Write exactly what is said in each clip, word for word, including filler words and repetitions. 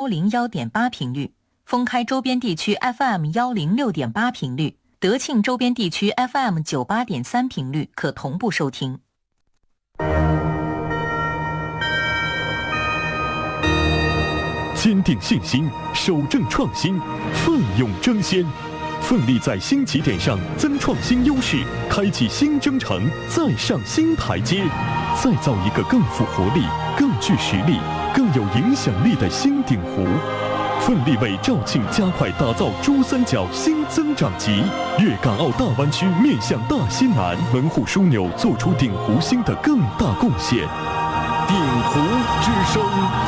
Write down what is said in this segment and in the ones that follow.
幺零幺点八频率，封开周边地区 F M 幺零六点八频率，德庆周边地区 F M 九八点三频率可同步收听。 坚定信心，守正创新，奋勇争先，奋力在新起点上增创新优势，开启新征程，再上新台阶，再造一个更富活力、更具实力、更有影响力的新鼎湖。奋力为肇庆加快打造珠三角新增长极，粤港澳大湾区面向大西南，门户枢纽做出鼎湖新的更大贡献。鼎湖之声。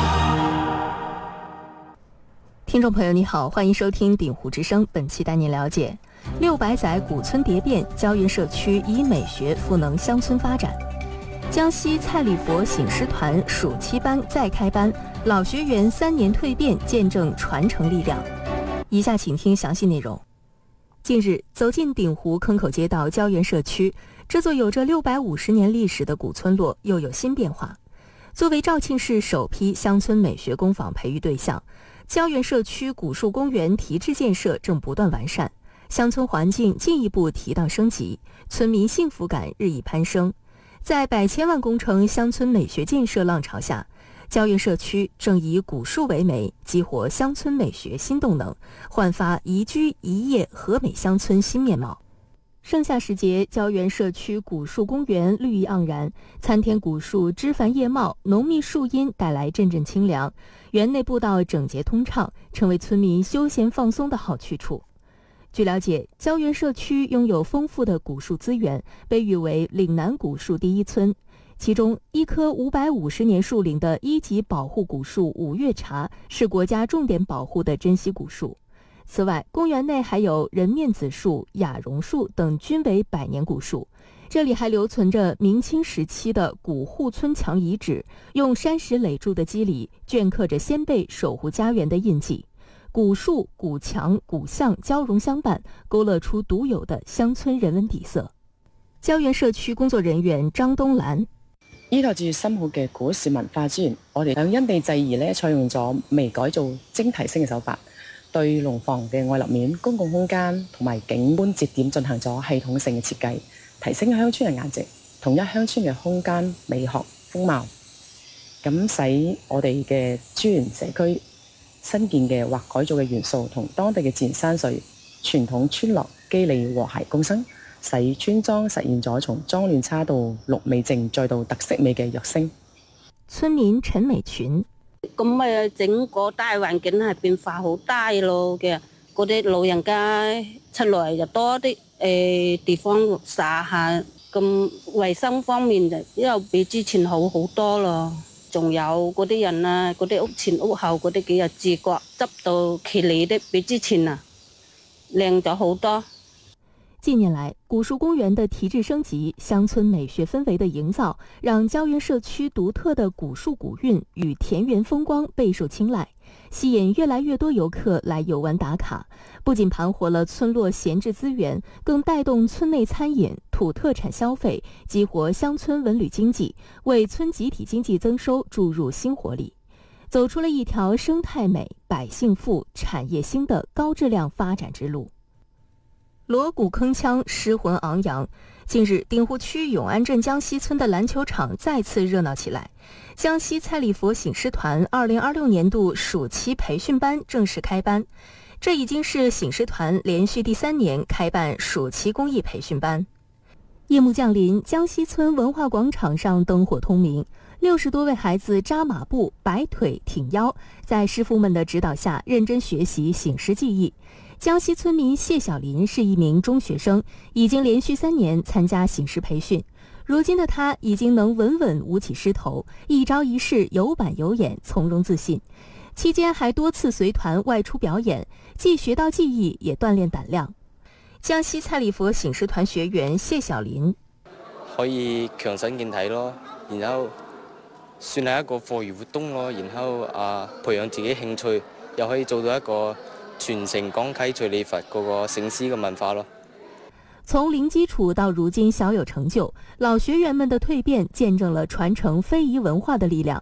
听众朋友你好，欢迎收听鼎湖之声，本期带您了解六百载古村蝶变，胶原社区以美学赋能乡村发展。江西蔡礼佛醒狮团暑期班再开班，老学员三年蜕变，见证传承力量。以下请听详细内容。近日，走进鼎湖坑口街道胶原社区，这座有着六百五十年历史的古村落又有新变化。作为肇庆市首批乡村美学工坊培育对象，胶原社区古树公园提质建设正不断完善，乡村环境进一步提档升级，村民幸福感日益攀升。在百千万工程乡村美学建设浪潮下，胶原社区正以古树为媒，激活乡村美学新动能，焕发宜居宜业和美乡村新面貌。盛夏时节，胶原社区古树公园绿意盎然，参天古树枝繁叶茂，浓密树荫带来阵阵清凉，园内步道整洁通畅，成为村民休闲放松的好去处。据了解，胶原社区拥有丰富的古树资源，被誉为岭南古树第一村。其中，一棵五百五十年树龄的一级保护古树五月茶是国家重点保护的珍稀古树。此外，公园内还有人面子树、雅榕树等均为百年古树。这里还留存着明清时期的古护村墙遗址，用山石垒筑的基里镌刻着先辈守护家园的印记。古树、古墙、古巷交融相伴，勾勒出独有的鄉村人文底色。膠原社區工作人員張東蘭： 依託住深厚嘅古樹文化資源，我哋響因地制宜咧，採用咗微改造、精提升嘅手法，對農房嘅外立面、公共空間同埋景觀節點進行咗系統性嘅設計，提升鄉村嘅顏值，統一鄉村嘅空間美學風貌，咁使我哋嘅資源社區新建嘅或改造嘅元素同當地嘅自然山水、傳統村落肌理和諧共生，使村莊實現咗從髒亂差到綠美靜再到特色美嘅躍升。 村民陳美群： 咁咪整個大環境係變化好大咯嘅，嗰啲老人家出來又多啲誒、呃、地方撒下，咁衞生方面就又比之前好好多咯。仲有嗰啲人啊，嗰啲屋前屋後嗰啲幾日自覺執到企理的比之前啊靚咗好多。 近年來，古樹公園的提質升級、鄉村美學氛圍的營造，讓膠原社區獨特的古樹古韻與田園風光備受青睞，吸引越來越多遊客來遊玩打卡。不僅盤活了村落閒置資源，更帶動村內餐飲、土特產消費，激活鄉村文旅經濟，為村集體經濟增收注入新活力，走出了一條生態美、百姓富、產業興的高質量發展之路。鑼鼓鏗鏘，詩魂昂揚。近日，鼎湖區永安鎮江西村的籃球場再次熱鬧起來。江西蔡禮佛醒獅團二零二六年度暑期培訓班正式開班，這已經是醒獅團連續第三年開辦暑期公益培訓班。夜幕降臨，江西村文化廣場上燈火通明，六十多位孩子扎馬步、擺腿、挺腰，在師傅們的指導下認真學習醒獅技藝。江西村民謝小林是一名中學生，已經連續三年參加醒獅培訓。如今的他已經能穩穩舞起獅頭，一招一式有板有眼，從容自信。期間還多次隨團外出表演，既學到技藝，也鍛鍊膽量。江西蔡禮佛醒獅團學員謝小林： 可以強身健體咯，然後算係一個課餘活動咯，然後啊培養自己興趣，又可以做到一個傳承江溪隨禮佛嗰個醒獅嘅文化咯。 從零基礎到如今小有成就，老學員們的蛻變見證了傳承非遺文化的力量。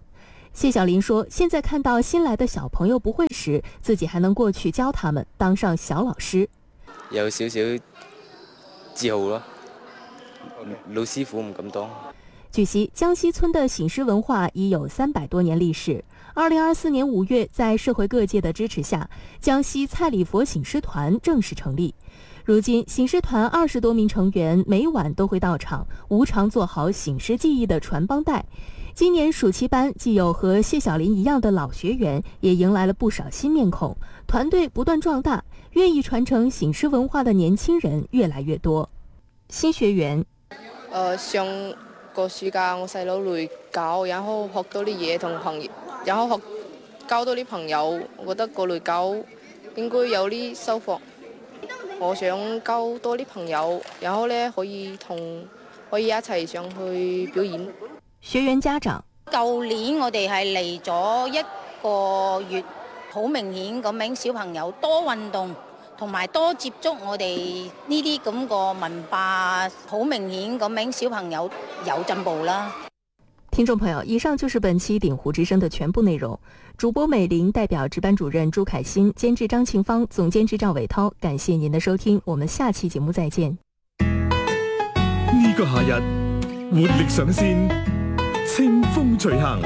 谢小林说，现在看到新来的小朋友不会时，自己还能过去教他们，当上小老师， 有少少自豪咯。老師傅唔敢當。 據悉，江西村的醒獅文化已有三百多年歷史。二零二四年五月，在社會各界的支持下，江西蔡禮佛醒獅團正式成立。如今，醒獅團二十多名成員每晚都會到場，無償做好醒獅技藝的傳幫帶。今年暑期班既有和謝小林一樣的老學員，也迎來了不少新面孔，團隊不斷壯大，願意傳承醒獅文化的年輕人越來越多。新學員， 呃，上個暑假我細佬嚟教，然後學到啲嘢同朋友，然後學交到啲朋友，我覺得過嚟教應該有啲收穫。我想交多啲朋友，然後咧可以同可以一齊上去表演。 學員家長， 舊年我哋係嚟咗一個月，好明顯咁樣小朋友多運動，同埋多接觸我哋呢啲咁個文化，好明顯咁樣小朋友有進步啦。 聽眾朋友，以上就是本期鼎湖之聲的全部內容。主播美玲代表值班主任朱凱欣，監製張慶芳，總監製趙偉濤，感謝您的收聽，我們下期節目再見。 呢個夏日活力上線，清風隨行，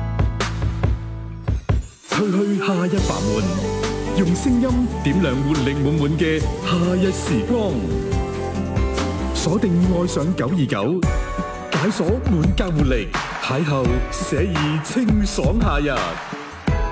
吹去夏日繁悶，用聲音點亮活力滿滿嘅夏日時光。鎖定愛上九二九，解鎖滿格活力，邂逅寫意清爽夏日。